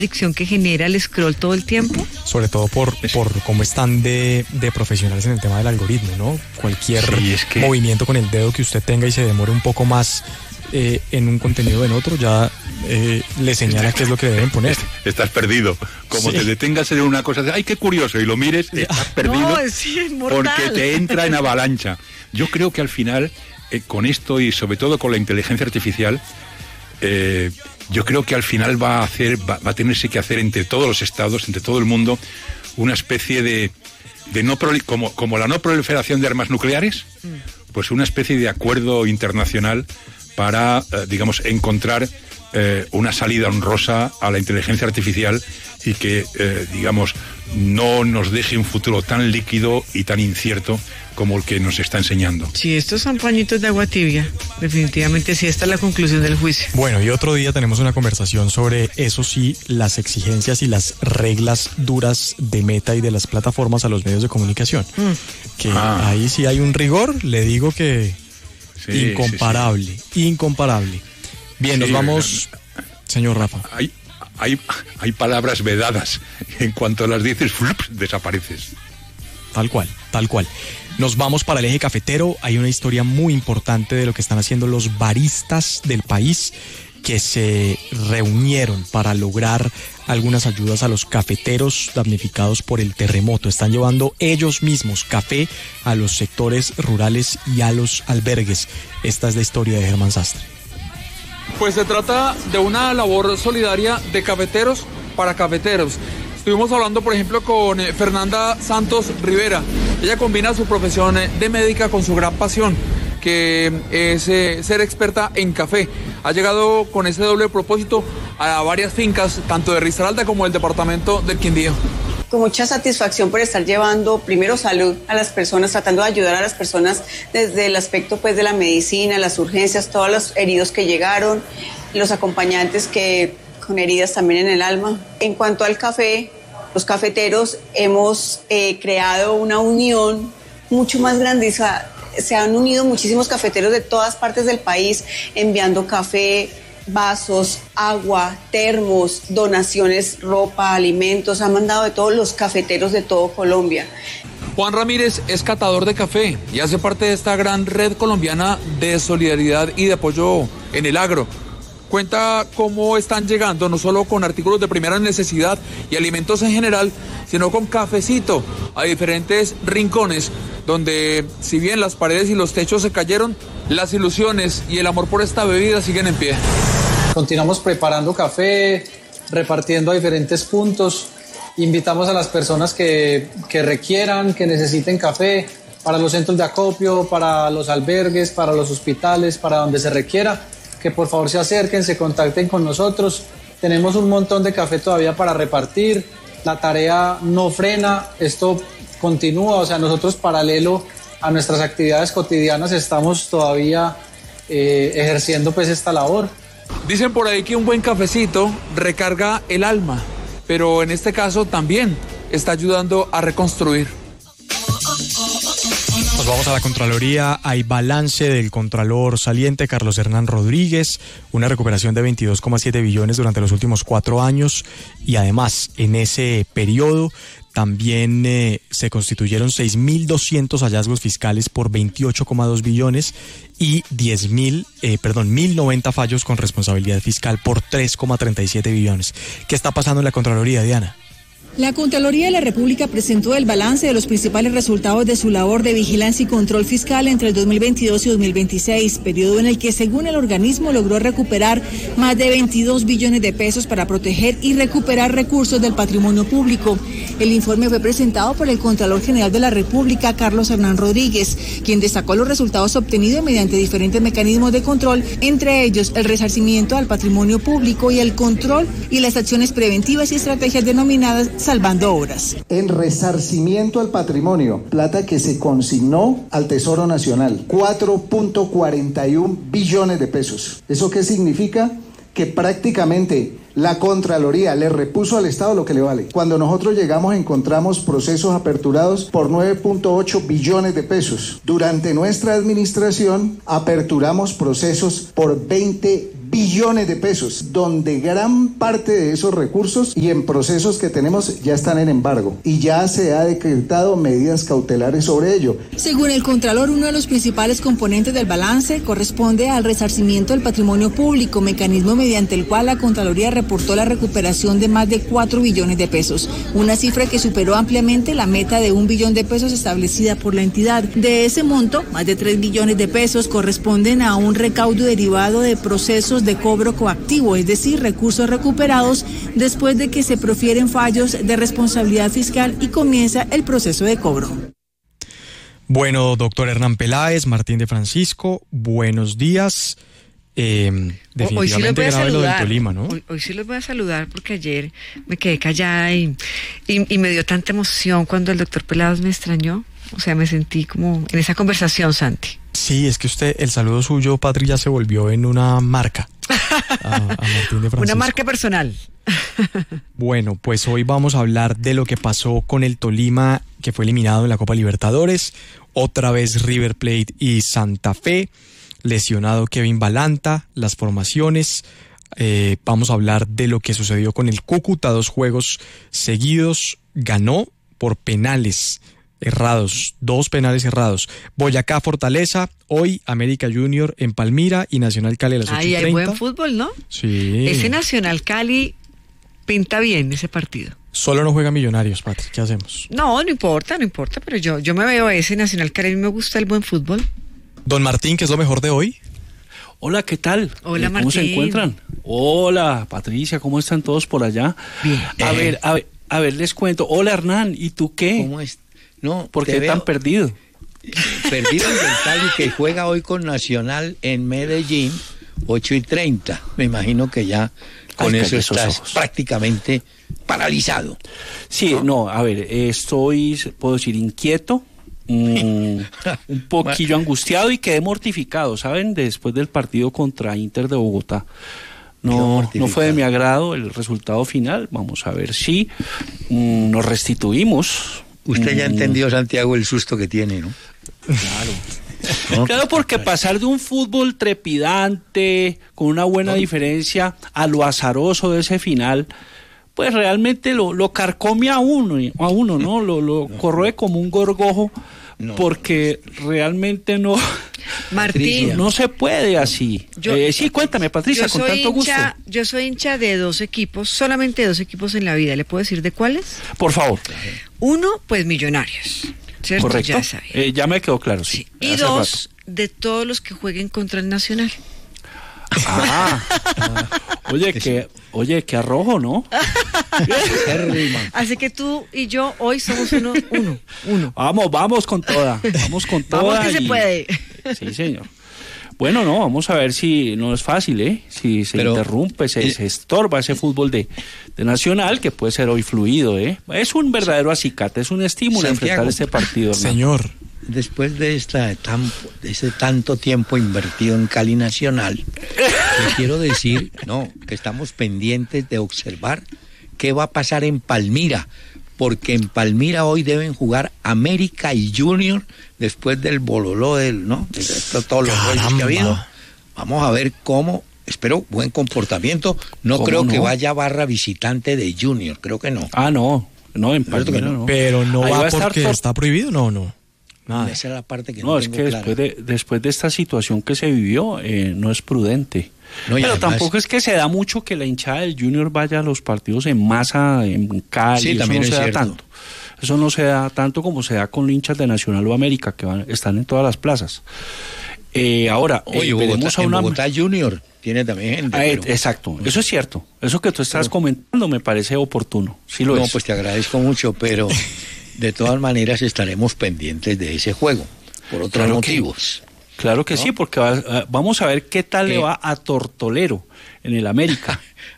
adicción que genera el scroll todo el tiempo? Sobre todo por cómo están de profesionales en el tema del algoritmo, ¿no? Cualquier movimiento con el dedo que usted tenga y se demore un poco más en un contenido o en otro, ya le señala qué es lo que deben poner. Estás perdido. Como te detengas en una cosa, ¡ay, qué curioso! Y lo mires, estás perdido. No, sí, es mortal. Porque te entra en avalancha. Yo creo que al final, con esto y sobre todo con la inteligencia artificial, yo creo que al final va a tenerse que hacer entre todos los estados, entre todo el mundo, una especie de como la no proliferación de armas nucleares, pues una especie de acuerdo internacional para, digamos, encontrar una salida honrosa a la inteligencia artificial y que, digamos, no nos deje un futuro tan líquido y tan incierto como el que nos está enseñando. Sí, estos son pañitos de agua tibia. Definitivamente sí, esta es la conclusión del juicio. Bueno, y otro día tenemos una conversación sobre, eso sí, las exigencias y las reglas duras de Meta y de las plataformas a los medios de comunicación. Que ahí sí hay un rigor, le digo que incomparable. Bien, nos vamos, señor Rafa. Hay palabras vedadas. En cuanto las dices, desapareces. Tal cual. Nos vamos para el eje cafetero. Hay una historia muy importante de lo que están haciendo los baristas del país, que se reunieron para lograr algunas ayudas a los cafeteros damnificados por el terremoto. Están llevando ellos mismos café a los sectores rurales y a los albergues. Esta es la historia de Germán Sastre. Pues se trata de una labor solidaria de cafeteros para cafeteros. Estuvimos hablando, por ejemplo, con Fernanda Santos Rivera. Ella combina su profesión de médica con su gran pasión, que es ser experta en café. Ha llegado con ese doble propósito a varias fincas, tanto de Risaralda como del departamento del Quindío. Con mucha satisfacción por estar llevando primero salud a las personas, tratando de ayudar a las personas desde el aspecto pues de la medicina, las urgencias, todos los heridos que llegaron, los acompañantes que con heridas también en el alma. En cuanto al café, los cafeteros hemos creado una unión mucho más grande. Se han unido muchísimos cafeteros de todas partes del país enviando café, vasos, agua, termos, donaciones, ropa, alimentos. Han mandado de todos los cafeteros de todo Colombia. Juan Ramírez es catador de café y hace parte de esta gran red colombiana de solidaridad y de apoyo en el agro. Cuenta cómo están llegando no solo con artículos de primera necesidad y alimentos en general, sino con cafecito a diferentes rincones donde, si bien las paredes y los techos se cayeron, las ilusiones y el amor por esta bebida siguen en pie. Continuamos preparando café, repartiendo a diferentes puntos. Invitamos a las personas que requieran, que necesiten café, para los centros de acopio, para los albergues, para los hospitales, para donde se requiera, que por favor se acerquen, se contacten con nosotros. Tenemos un montón de café todavía para repartir. La tarea no frena, esto continúa, o sea, nosotros paralelo a nuestras actividades cotidianas estamos todavía ejerciendo pues esta labor. Dicen por ahí que un buen cafecito recarga el alma, pero en este caso también está ayudando a reconstruir. Nos vamos a la Contraloría. Hay balance del Contralor saliente, Carlos Hernán Rodríguez, una recuperación de 22,7 billones durante los últimos 4 años, y además en ese periodo también se constituyeron 6.200 hallazgos fiscales por 28,2 billones y 1.090 fallos con responsabilidad fiscal por 3,37 billones. ¿Qué está pasando en la Contraloría, Diana? La Contraloría de la República presentó el balance de los principales resultados de su labor de vigilancia y control fiscal entre el 2022 y 2026, periodo en el que, según el organismo, logró recuperar más de 22 billones de pesos para proteger y recuperar recursos del patrimonio público. El informe fue presentado por el Contralor General de la República, Carlos Hernán Rodríguez, quien destacó los resultados obtenidos mediante diferentes mecanismos de control, entre ellos el resarcimiento al patrimonio público y el control y las acciones preventivas y estrategias denominadas Salvando Obras. El resarcimiento al patrimonio, plata que se consignó al Tesoro Nacional, 4.41 billones de pesos. ¿Eso qué significa? Que prácticamente la Contraloría le repuso al Estado lo que le vale. Cuando nosotros llegamos encontramos procesos aperturados por 9.8 billones de pesos. Durante nuestra administración aperturamos procesos por 20 billones de pesos, donde gran parte de esos recursos y en procesos que tenemos ya están en embargo y ya se ha decretado medidas cautelares sobre ello. Según el Contralor, uno de los principales componentes del balance corresponde al resarcimiento del patrimonio público, mecanismo mediante el cual la Contraloría reportó la recuperación de más de 4 billones de pesos, una cifra que superó ampliamente la meta de 1 billón de pesos establecida por la entidad. De ese monto, más de 3 billones de pesos corresponden a un recaudo derivado de procesos de cobro coactivo, es decir, recursos recuperados después de que se profieren fallos de responsabilidad fiscal y comienza el proceso de cobro. Bueno, doctor Hernán Peláez, Martín de Francisco, buenos días. Definitivamente grave lo del Tolima, ¿no? Hoy sí los voy a saludar porque ayer me quedé callada y me dio tanta emoción cuando el doctor Peláez me extrañó. O sea, me sentí como en esa conversación, Santi. Sí, es que el saludo suyo, Patri, ya se volvió en una marca a Martín de Francisco. Una marca personal. Bueno, pues hoy vamos a hablar de lo que pasó con el Tolima, que fue eliminado en la Copa Libertadores. Otra vez River Plate y Santa Fe. Lesionado Kevin Balanta, las formaciones. Vamos a hablar de lo que sucedió con el Cúcuta, 2 juegos seguidos. Ganó por penales errados, 2 penales errados. Boyacá Fortaleza, hoy América Junior en Palmira y Nacional Cali a las 8:30. Ahí hay buen fútbol, ¿no? Sí. Ese Nacional Cali pinta bien ese partido. Solo no juega Millonarios, Patri, ¿qué hacemos? No importa, pero yo me veo a ese Nacional Cali, a mí me gusta el buen fútbol. Don Martín, ¿qué es lo mejor de hoy? Hola, ¿qué tal? Hola, ¿Cómo Martín. se encuentran? Hola, Patricia, ¿cómo están todos por allá? Bien. A ver, les cuento. Hola, Hernán, ¿y tú qué? ¿Cómo es? No, ¿Por qué tan perdido? Perdido en el Cali, que juega hoy con Nacional en Medellín, 8:30. Me imagino que ya con eso estás prácticamente paralizado. Sí, no, a ver, estoy, puedo decir, inquieto, un poquillo angustiado y quedé mortificado, ¿saben? Después del partido contra Inter de Bogotá. No fue de mi agrado el resultado final. Vamos a ver si nos restituimos. Usted ya entendió, Santiago, el susto que tiene, ¿no? Claro. Claro, porque pasar de un fútbol trepidante, con una buena diferencia, a lo azaroso de ese final, pues realmente lo carcome a uno, ¿no? Lo corroe como un gorgojo, porque realmente no... Martín, no se puede así. Sí, cuéntame, Patricia, con tanto gusto. Yo soy hincha de 2 equipos, solamente 2 equipos en la vida. ¿Le puedo decir de cuáles? Por favor. Uno, pues Millonarios, ¿cierto? Correcto. Ya sabía. Ya me quedó claro, sí. Y 2, de todos los que jueguen contra el Nacional. Oye, qué arrojo, ¿no? Así que tú y yo hoy somos uno. Vamos con toda. Vamos con toda. Vamos que se puede. Sí, señor. Bueno, no, vamos a ver si no es fácil, ¿eh? Si se interrumpe, se estorba ese fútbol de Nacional, que puede ser hoy fluido, ¿eh? Es un verdadero acicate, es un estímulo enfrentar este partido, hermano. Señor. Después de ese tanto tiempo invertido en Cali Nacional, le quiero decir, que estamos pendientes de observar qué va a pasar en Palmira, porque en Palmira hoy deben jugar América y Junior después del bololó de todos los goles que ha habido. Vamos a ver cómo. Espero buen comportamiento. No creo que vaya barra visitante de Junior, creo que no. No, en Palmira no. Pero no va porque está prohibido, no. Esa es la parte que no es que después de esta situación que se vivió, no es prudente. Pero además, tampoco es que se da mucho que la hinchada del Junior vaya a los partidos en masa, en Cali. Sí, también eso no es se cierto. da tanto. Eso no se da tanto como se da con hinchas de Nacional o América, que están en todas las plazas. Ahora, veremos a Bogotá Junior tiene también gente. Exacto, eso es cierto. Eso que tú estás comentando me parece oportuno. Sí lo es. Pues te agradezco mucho, pero de todas maneras estaremos pendientes de ese juego, por otros motivos. Claro que sí, porque vamos a ver qué tal le va a Tortolero en el América.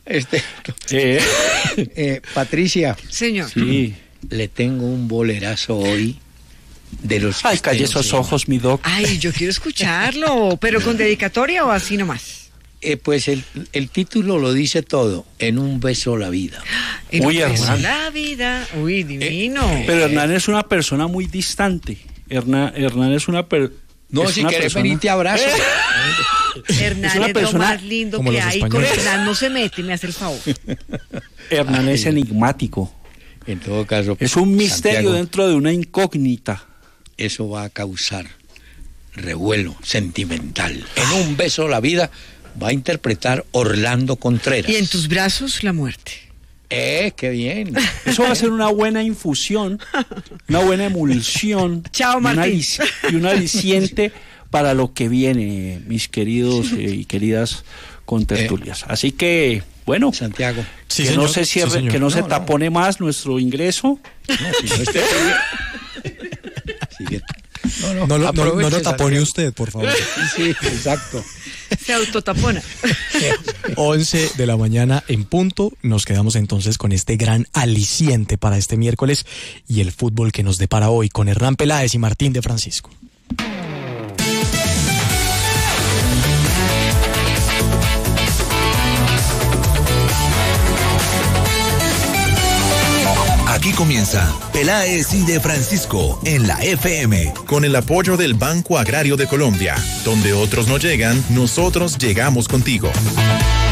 Patricia. Señor. Sí. Le tengo un bolerazo hoy de los... Ay, calle esos ojos, mi doc. Ay, yo quiero escucharlo, pero con dedicatoria o así nomás. Pues el título lo dice todo, En un beso la vida. Uy, Hernán. La vida, uy, divino. Pero Hernán es una persona muy distante. Hernán es una persona... No, si quieres venir te abrazo. Hernán es lo más lindo que hay. Con Hernán no se mete, me hace el favor. Hernán es enigmático. En todo caso, es un misterio, Santiago, dentro de una incógnita. Eso va a causar revuelo sentimental. En un beso la vida va a interpretar Orlando Contreras. Y en tus brazos la muerte. Qué bien. Eso va a ser una buena infusión, una buena emulsión. Chao, Martín. Y un aliciente para lo que viene, mis queridos y queridas contertulias. Así que, bueno, Santiago, sí, que señor, no se cierre, sí, que no se tapone más nuestro ingreso. No, si no esté sigue. No lo tapone usted, por favor. Sí, exacto. Se autotapona. 11 de la mañana en punto. Nos quedamos entonces con este gran aliciente para este miércoles y el fútbol que nos depara hoy con Hernán Peláez y Martín de Francisco. Aquí comienza Peláez y de Francisco en la FM. Con el apoyo del Banco Agrario de Colombia. Donde otros no llegan, nosotros llegamos contigo.